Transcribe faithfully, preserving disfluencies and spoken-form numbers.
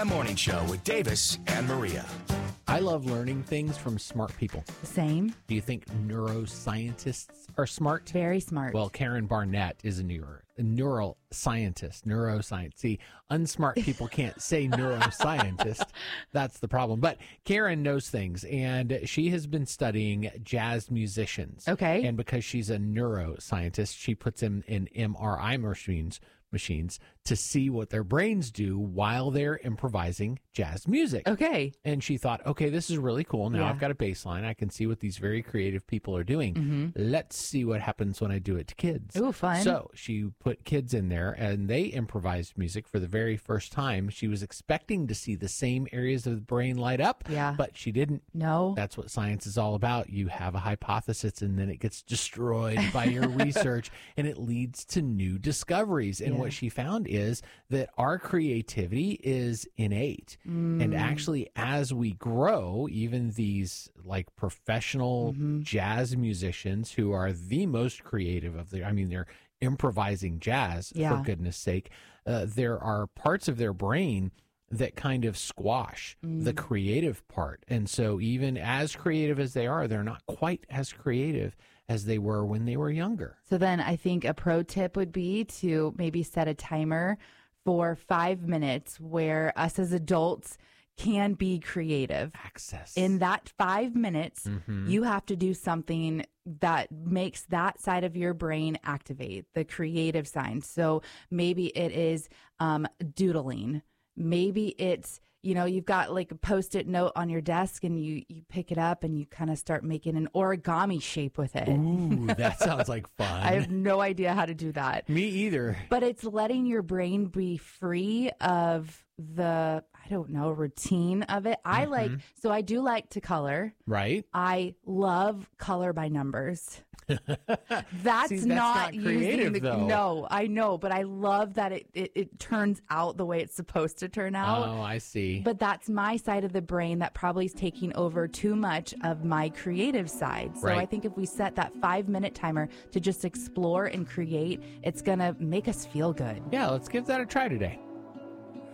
A morning show with Davis and Maria. I love learning things from smart people. Same. Do you think neuroscientists are smart? Very smart. Well, Karen Barnett is a neuro, a neuroscientist, neuroscience. See, unsmart people can't say neuroscientist. That's the problem. But Karen knows things, and she has been studying jazz musicians. Okay. And because she's a neuroscientist, she puts them in M R I machines machines to see what their brains do while they're improvising jazz music. Okay. And she thought, okay, this is really cool. Now Yeah. I've got a baseline. I can see what these very creative people are doing. Mm-hmm. Let's see what happens when I do it to kids. Ooh, fun. So she put kids in there and they improvised music for the very first time. She was expecting to see the same areas of the brain light up, Yeah. but she didn't. No. That's what science is all about. You have a hypothesis and then it gets destroyed by your research and it leads to new discoveries. And Yeah. what she found is that our creativity is innate. Mm. And actually, as we grow, even these like professional Mm-hmm. jazz musicians who are the most creative of the, I mean, they're improvising jazz, Yeah. for goodness sake, uh, there are parts of their brain that kind of squash Mm. the creative part. And so even as creative as they are, they're not quite as creative as they were when they were younger. So then I think a pro tip would be to maybe set a timer for five minutes where us as adults can be creative. Access. In that five minutes, Mhm. you have to do something that makes that side of your brain activate, the creative side. So maybe it is um, doodling. Maybe it's, you know, you've got like a post-it note on your desk and you, you pick it up and you kind of start making an origami shape with it. Ooh, that sounds like fun. I have no idea how to do that. Me either. But it's letting your brain be free of the, I don't know, routine of it. I Mm-hmm. like, so I do like to color. Right? I love color by numbers. That's, See, that's not, not creative, using the, though. no, I know, but I love that it, it, it turns out the way it's supposed to turn out. Oh, I see. But that's my side of the brain that probably is taking over too much of my creative side. So Right. I think if we set that five minute timer to just explore and create, it's going to make us feel good. Yeah, let's give that a try today.